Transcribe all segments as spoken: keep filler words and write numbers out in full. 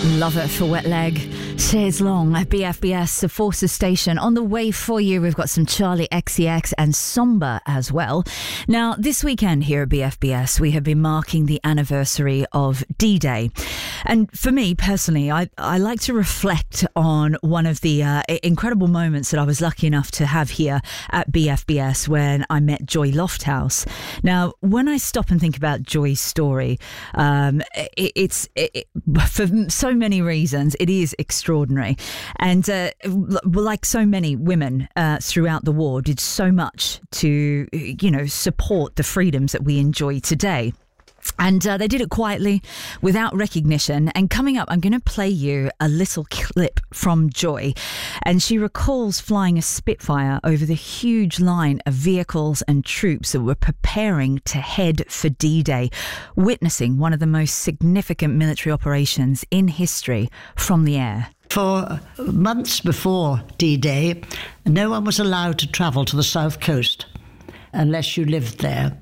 Love it for Wet Leg. Shares Long at B F B S, the Forces Station. On the way for you, we've got some Charlie X C X and Somber as well. Now, this weekend here at B F B S, we have been marking the anniversary of D-Day. And for me, personally, I, I like to reflect on one of the uh, incredible moments that I was lucky enough to have here at B F B S when I met Joy Lofthouse. Now, when I stop and think about Joy's story, um, it, it's it, for so many reasons, it is extraordinary. And uh, like so many women uh, throughout the war, did so much to, you know, support the freedoms that we enjoy today. And uh, they did it quietly, without recognition. And coming up, I'm going to play you a little clip from Joy. And she recalls flying a Spitfire over the huge line of vehicles and troops that were preparing to head for D-Day, witnessing one of the most significant military operations in history from the air. For months before D-Day, no one was allowed to travel to the south coast unless you lived there.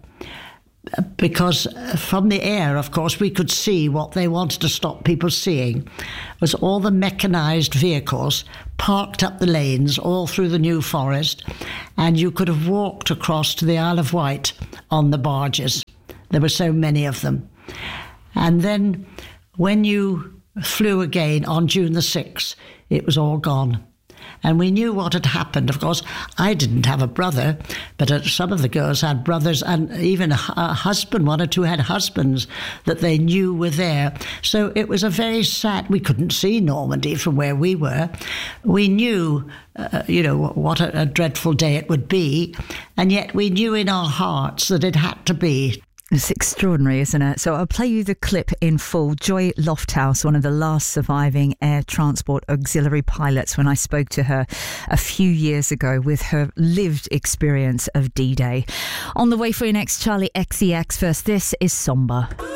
Because from the air, of course, we could see what they wanted to stop people seeing was all the mechanised vehicles parked up the lanes all through the New Forest, and you could have walked across to the Isle of Wight on the barges. There were so many of them. And then when you flew again on June the sixth, it was all gone. And we knew what had happened. Of course, I didn't have a brother, but some of the girls had brothers and even a husband, one or two had husbands that they knew were there. So it was a very sad, we couldn't see Normandy from where we were. We knew, uh, you know, what a, a dreadful day it would be, and yet we knew in our hearts that it had to be. It's extraordinary, isn't it? So I'll play you the clip in full. Joy Lofthouse, one of the last surviving air transport auxiliary pilots, when I spoke to her a few years ago with her lived experience of D-Day. On the way for your next Charlie X C X. First, this is Somber.